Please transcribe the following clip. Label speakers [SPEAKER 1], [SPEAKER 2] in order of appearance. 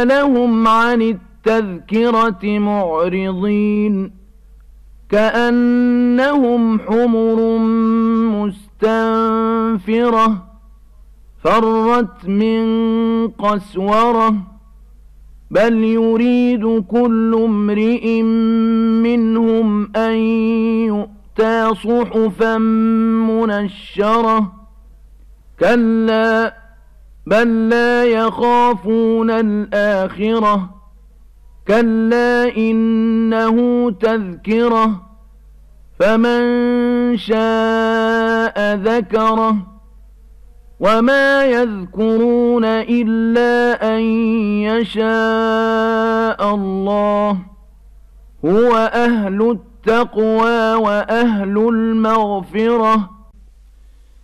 [SPEAKER 1] لهم عن التذكرة معرضين كأنهم حمر مستنفرة فرت من قسورة بل يريد كل امرئ منهم أن يؤتى صحفا منشرة كلا بل لا يخافون الآخرة كلا إنه تذكرة فمن شاء ذكره وما يذكرون إلا أن يشاء الله هو أهل التقوى وأهل المغفرة